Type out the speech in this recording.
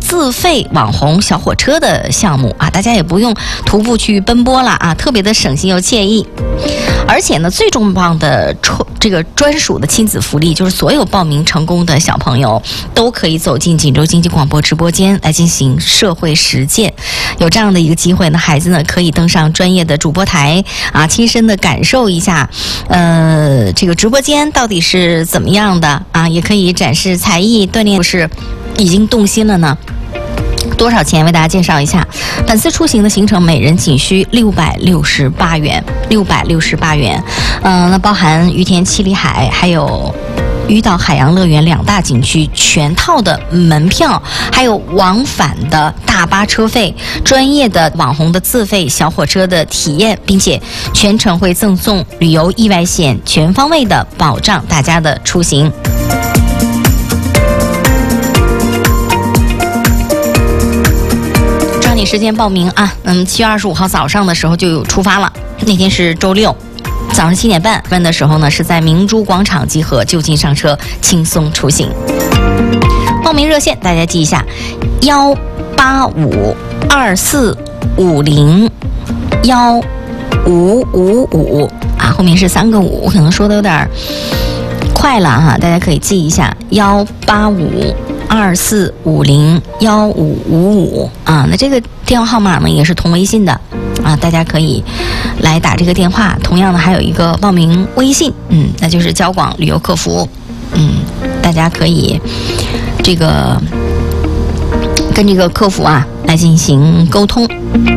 自费网红小火车的项目啊，大家也不用徒步去奔波了啊，特别的省心又惬意。而且呢，最重磅的这个专属的亲子福利，就是所有报名成功的小朋友都可以走进锦州经济广播直播间来进行社会实践。有这样的一个机会呢，孩子呢可以登上专业的主播台啊，亲身的感受一下，这个直播间到底是怎么样的啊，也可以展示才艺，锻炼，不是已经动心了呢？多少钱？为大家介绍一下，本次出行的行程每人仅需668元，668元。那包含于田七里海还有鱼岛海洋乐园2大景区全套的门票，还有往返的大巴车费，专业的网红的自费小火车的体验，并且全程会赠送旅游意外险，全方位的保障大家的出行。抓紧时间报名啊！7月25号早上的时候就有出发了，那天是周六。早上7点半分的时候呢，是在明珠广场集合，就近上车，轻松出行。报名热线大家记一下：18524501555啊，后面是3个5，我可能说的有点快了哈，大家可以记一下18524501555啊。那这个电话号码呢也是同微信的。啊，大家可以来打这个电话。同样的，还有一个报名微信，那就是交广旅游客服，大家可以这个跟这个客服啊来进行沟通。